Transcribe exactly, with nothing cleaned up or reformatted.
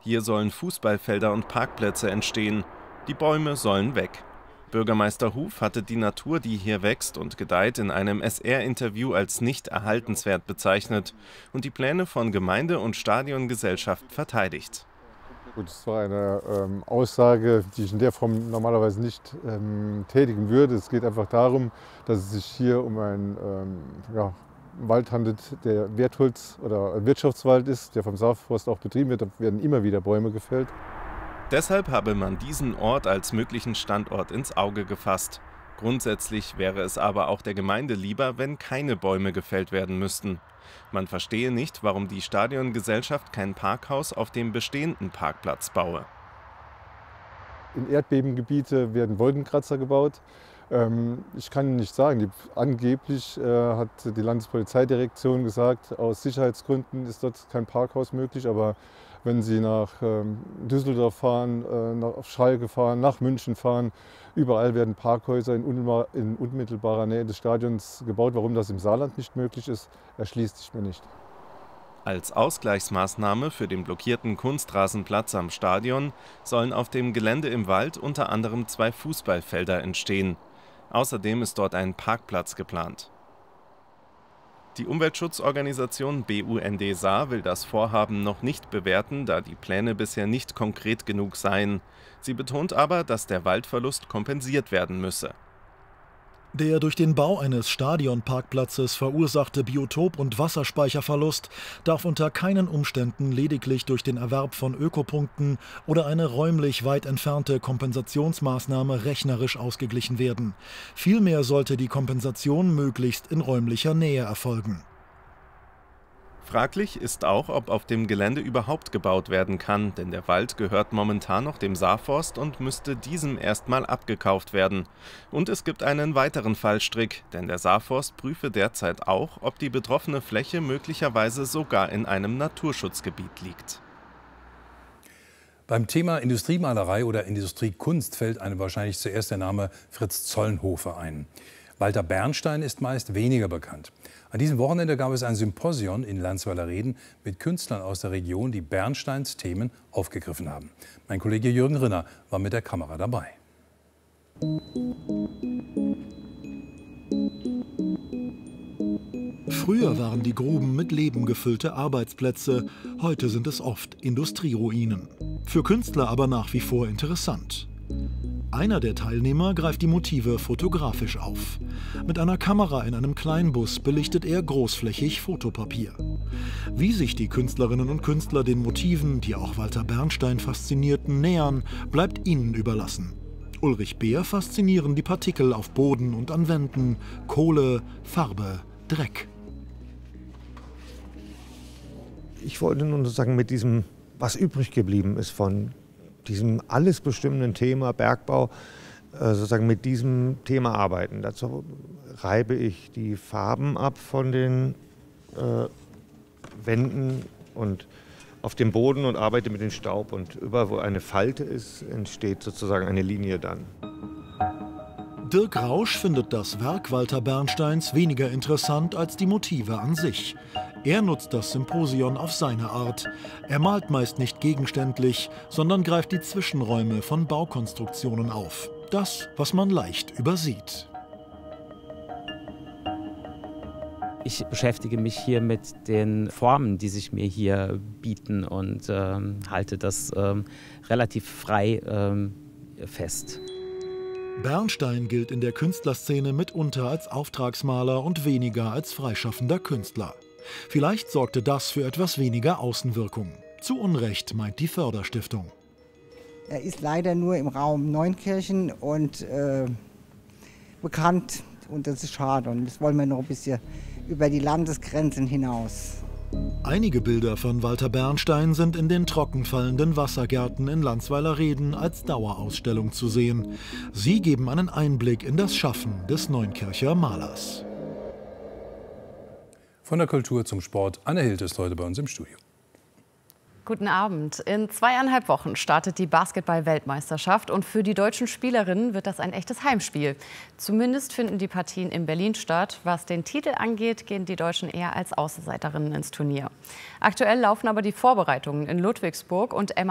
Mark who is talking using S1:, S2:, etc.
S1: Hier sollen Fußballfelder und Parkplätze entstehen. Die Bäume sollen weg. Bürgermeister Huf hatte die Natur, die hier wächst und gedeiht, in einem S R-Interview als nicht erhaltenswert bezeichnet und die Pläne von Gemeinde und Stadiongesellschaft verteidigt.
S2: Gut, es war eine ähm, Aussage, die ich in der Form normalerweise nicht ähm, tätigen würde. Es geht einfach darum, dass es sich hier um einen ähm, ja, Wald handelt, der Wertholz- oder Wirtschaftswald ist, der vom Saarforst auch betrieben wird. Da werden immer wieder Bäume gefällt.
S1: Deshalb habe man diesen Ort als möglichen Standort ins Auge gefasst. Grundsätzlich wäre es aber auch der Gemeinde lieber, wenn keine Bäume gefällt werden müssten. Man verstehe nicht, warum die Stadiongesellschaft kein Parkhaus auf dem bestehenden Parkplatz baue.
S2: In Erdbebengebiete werden Wolkenkratzer gebaut. Ähm, ich kann Ihnen nicht sagen, die, angeblich äh, hat die Landespolizeidirektion gesagt, aus Sicherheitsgründen ist dort kein Parkhaus möglich. Aber wenn Sie nach ähm, Düsseldorf fahren, äh, nach, auf Schalke fahren, nach München fahren, überall werden Parkhäuser in, unmittelbar, in unmittelbarer Nähe des Stadions gebaut. Warum das im Saarland nicht möglich ist, erschließt sich mir nicht.
S1: Als Ausgleichsmaßnahme für den blockierten Kunstrasenplatz am Stadion sollen auf dem Gelände im Wald unter anderem zwei Fußballfelder entstehen. Außerdem ist dort ein Parkplatz geplant. Die Umweltschutzorganisation B U N D Saar will das Vorhaben noch nicht bewerten, da die Pläne bisher nicht konkret genug seien. Sie betont aber, dass der Waldverlust kompensiert werden müsse.
S3: Der durch den Bau eines Stadionparkplatzes verursachte Biotop- und Wasserspeicherverlust darf unter keinen Umständen lediglich durch den Erwerb von Ökopunkten oder eine räumlich weit entfernte Kompensationsmaßnahme rechnerisch ausgeglichen werden. Vielmehr sollte die Kompensation möglichst in räumlicher Nähe erfolgen.
S1: Fraglich ist auch, ob auf dem Gelände überhaupt gebaut werden kann, denn der Wald gehört momentan noch dem Saarforst und müsste diesem erstmal abgekauft werden. Und es gibt einen weiteren Fallstrick, denn der Saarforst prüfe derzeit auch, ob die betroffene Fläche möglicherweise sogar in einem Naturschutzgebiet liegt.
S4: Beim Thema Industriemalerei oder Industriekunst fällt einem wahrscheinlich zuerst der Name Fritz Zollnhofer ein. Walter Bernstein ist meist weniger bekannt. An diesem Wochenende gab es ein Symposion in Landsweiler-Reden mit Künstlern aus der Region, die Bernsteins Themen aufgegriffen haben. Mein Kollege Jürgen Rinner war mit der Kamera dabei.
S3: Früher waren die Gruben mit Leben gefüllte Arbeitsplätze, heute sind es oft Industrieruinen. Für Künstler aber nach wie vor interessant. Einer der Teilnehmer greift die Motive fotografisch auf. Mit einer Kamera in einem Kleinbus belichtet er großflächig Fotopapier. Wie sich die Künstlerinnen und Künstler den Motiven, die auch Walter Bernstein faszinierten, nähern, bleibt ihnen überlassen. Ulrich Beer faszinieren die Partikel auf Boden und an Wänden, Kohle, Farbe, Dreck.
S5: Ich wollte nur sagen, mit diesem, was übrig geblieben ist von diesem alles bestimmenden Thema Bergbau, sozusagen mit diesem Thema arbeiten. Dazu reibe ich die Farben ab von den äh, Wänden und auf dem Boden und arbeite mit dem Staub. Und überall, wo eine Falte ist, entsteht sozusagen eine Linie dann.
S3: Dirk Rausch findet das Werk Walter Bernsteins weniger interessant als die Motive an sich. Er nutzt das Symposion auf seine Art. Er malt meist nicht gegenständlich, sondern greift die Zwischenräume von Baukonstruktionen auf. Das, was man leicht übersieht.
S6: Ich beschäftige mich hier mit den Formen, die sich mir hier bieten und ähm, halte das ähm, relativ frei ähm, fest.
S3: Bernstein gilt in der Künstlerszene mitunter als Auftragsmaler und weniger als freischaffender Künstler. Vielleicht sorgte das für etwas weniger Außenwirkung. Zu Unrecht, meint die Förderstiftung.
S7: Er ist leider nur im Raum Neunkirchen und äh, bekannt und das ist schade. Und das wollen wir noch ein bisschen über die Landesgrenzen hinaus.
S3: Einige Bilder von Walter Bernstein sind in den trockenfallenden Wassergärten in Landsweiler-Reden als Dauerausstellung zu sehen. Sie geben einen Einblick in das Schaffen des Neunkircher Malers.
S4: Von der Kultur zum Sport. Anne Hild ist heute bei uns im Studio.
S8: Guten Abend. In zweieinhalb Wochen startet die Basketball-Weltmeisterschaft und für die deutschen Spielerinnen wird das ein echtes Heimspiel. Zumindest finden die Partien in Berlin statt. Was den Titel angeht, gehen die Deutschen eher als Außenseiterinnen ins Turnier. Aktuell laufen aber die Vorbereitungen in Ludwigsburg und Emma